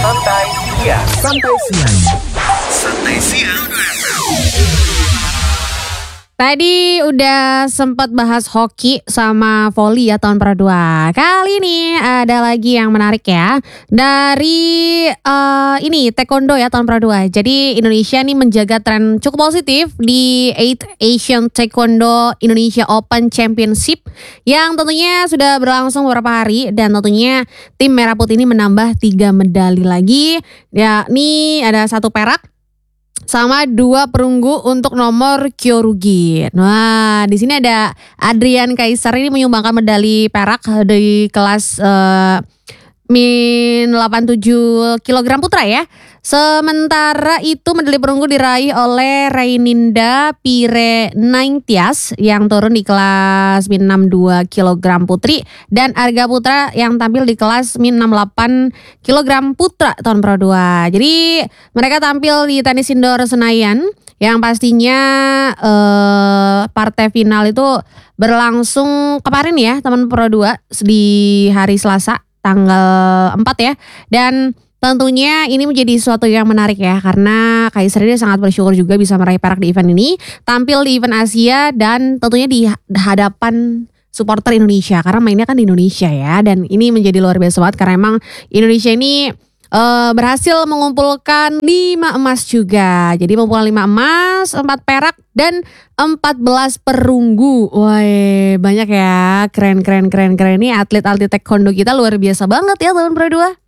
Santai Siang. Santai siang. Santai Siang. Tadi udah sempat bahas hoki sama voli ya tahun para dua. Kali ini ada lagi yang menarik ya. Dari ini taekwondo ya tahun para dua. Jadi Indonesia nih menjaga tren cukup positif di 8th Asian Taekwondo Indonesia Open Championship yang tentunya sudah berlangsung beberapa hari dan tentunya tim Merah Putih ini menambah 3 medali lagi. Yakni ada 1 perak sama 2 perunggu untuk nomor Kyorugi. Nah, di sini ada Adrian Kaisar ini menyumbangkan medali perak di kelas min 87 kg putra ya. Sementara itu medali perunggu diraih oleh Reininda Pirenaintias yang turun di kelas min 62 kg putri dan Arga Putra yang tampil di kelas min 68 kg putra tahun Pro 2. Jadi mereka tampil di tenis indoor Senayan yang pastinya partai final itu berlangsung kemarin ya teman Pro 2 di hari Selasa tanggal 4 ya. Dan tentunya ini menjadi sesuatu yang menarik ya karena Kaisar ini sangat bersyukur juga bisa meraih perak di event ini, tampil di event Asia dan tentunya di hadapan supporter Indonesia karena mainnya kan di Indonesia ya. Dan ini menjadi luar biasa banget karena emang Indonesia ini berhasil mengumpulkan 5 emas juga. Jadi mengumpulkan 5 emas, 4 perak dan 14 perunggu. Wah, banyak ya. Keren. Ini atlet-atlet taekwondo kita luar biasa banget ya tahun Pro 2.